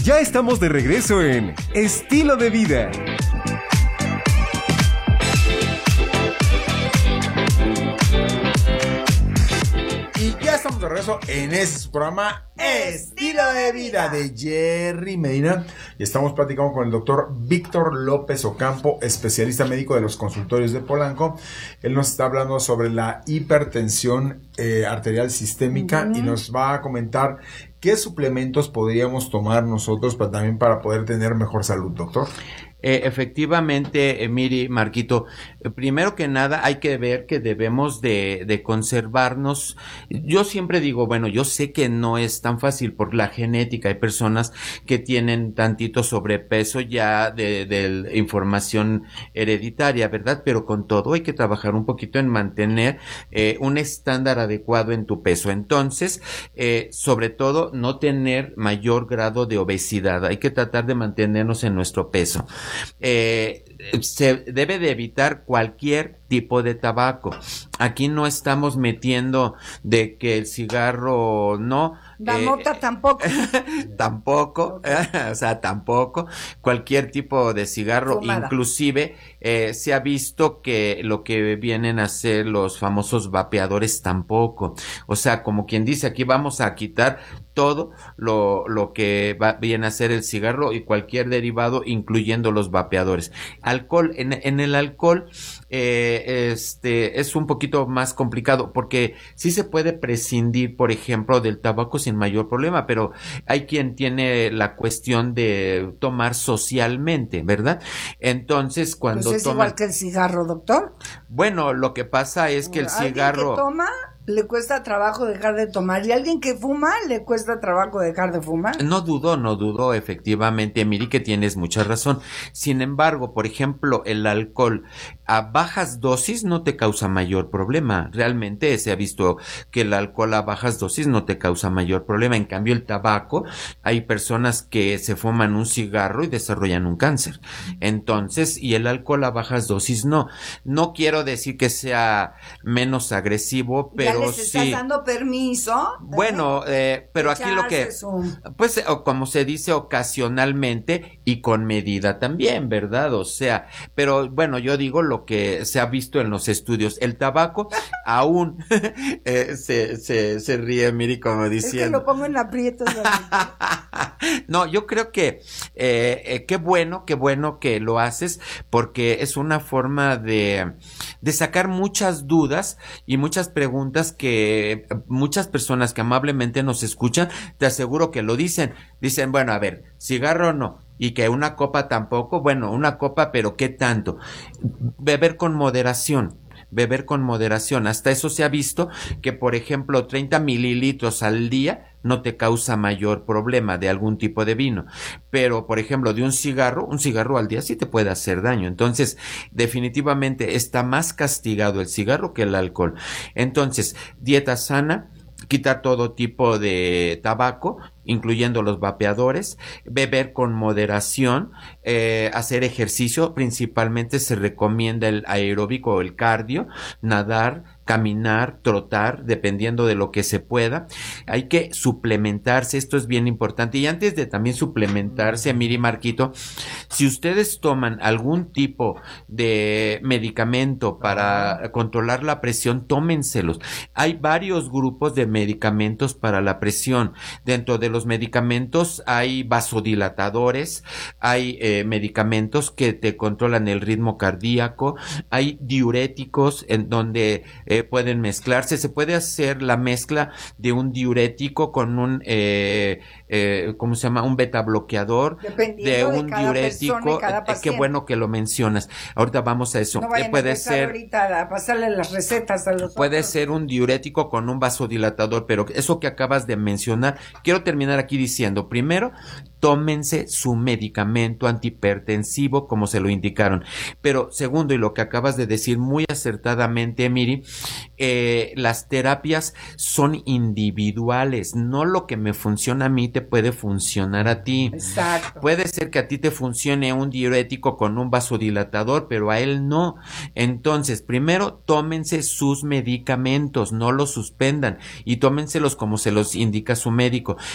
Ya estamos de regreso en Estilo de Vida. Y ya estamos de regreso en ese programa Estilo de Vida de Jerry Medina. Y estamos platicando con el doctor Víctor López Ocampo, especialista médico de los consultorios de Polanco. Él nos está hablando sobre la hipertensión arterial sistémica y nos va a comentar qué suplementos podríamos tomar nosotros también para poder tener mejor salud, doctor. Efectivamente, Miri, Marquito, primero que nada hay que ver que debemos de conservarnos. Yo siempre digo, bueno, yo sé que no es tan fácil por la genética. Hay personas que tienen tantito sobrepeso ya de información hereditaria, ¿verdad? Pero con todo hay que trabajar un poquito en mantener un estándar adecuado en tu peso. Entonces, sobre todo, no tener mayor grado de obesidad. Hay que tratar de mantenernos en nuestro peso. Se debe de evitar cualquier tipo de tabaco. Aquí no estamos metiendo de que el cigarro no. La mota tampoco. Tampoco, o sea, tampoco. Cualquier tipo de cigarro, fumada. Inclusive se ha visto que lo que vienen a ser los famosos vapeadores tampoco. O sea, como quien dice, aquí vamos a quitar todo lo que viene a ser el cigarro y cualquier derivado, incluyendo los vapeadores. Alcohol, en el alcohol es un poquito más complicado porque sí se puede prescindir, por ejemplo, del tabaco sin mayor problema, pero hay quien tiene la cuestión de tomar socialmente, ¿verdad? Entonces, cuando pues es igual que el cigarro, doctor. Bueno, lo que pasa es que el cigarro... ¿Alguien que toma? Le cuesta trabajo dejar de tomar, y a alguien que fuma le cuesta trabajo dejar de fumar. No dudo, efectivamente, Miri, que tienes mucha razón. Sin embargo, por ejemplo, el alcohol a bajas dosis no te causa mayor problema. Realmente se ha visto que el alcohol a bajas dosis no te causa mayor problema. En cambio, el tabaco, hay personas que se fuman un cigarro y desarrollan un cáncer. Entonces, y el alcohol a bajas dosis no. No quiero decir que sea menos agresivo, pero ya les estás dando permiso. Bueno, pero aquí lo que, pues, como se dice, ocasionalmente y con medida también, ¿verdad? O sea, pero bueno, yo digo lo que se ha visto en los estudios. El tabaco aún se ríe, Miri, como diciendo. Es que lo pongo en aprietos. No, yo creo que qué bueno que lo haces, porque es una forma de sacar muchas dudas y muchas preguntas que muchas personas que amablemente nos escuchan, te aseguro que lo dicen. Dicen, bueno, a ver, cigarro no, y que una copa tampoco. Bueno, una copa, pero ¿qué tanto? Beber con moderación. Hasta eso se ha visto que, por ejemplo, 30 mililitros al día no te causa mayor problema de algún tipo de vino. Pero, por ejemplo, de un cigarro al día sí te puede hacer daño. Entonces, definitivamente está más castigado el cigarro que el alcohol. Entonces, dieta sana, quitar todo tipo de tabaco, incluyendo los vapeadores, beber con moderación, hacer ejercicio. Principalmente se recomienda el aeróbico o el cardio, nadar, caminar, trotar, dependiendo de lo que se pueda. Hay que suplementarse, esto es bien importante. Y antes de también suplementarse, Miri, Marquito, si ustedes toman algún tipo de medicamento para controlar la presión, tómenselos. Hay varios grupos de medicamentos para la presión. Dentro de los medicamentos hay vasodilatadores, hay medicamentos que te controlan el ritmo cardíaco, hay diuréticos en donde pueden mezclarse. Se puede hacer la mezcla de un diurético con un ¿cómo se llama? Un beta bloqueador, de un diurético. Qué bueno que lo mencionas. Ahorita vamos a eso. No vayan puede a ser ahorita a pasarle las recetas a los puede otros. ser un diurético con un vasodilatador, pero eso que acabas de mencionar, quiero terminar aquí diciendo, primero, tómense su medicamento antihipertensivo como se lo indicaron. Pero segundo, y lo que acabas de decir muy acertadamente, Miri, las terapias son individuales. No lo que me funciona a mí te puede funcionar a ti. Exacto. Puede ser que a ti te funcione un diurético con un vasodilatador, pero a él no. Entonces, primero, tómense sus medicamentos, no los suspendan y tómenselos como se los indica su médico.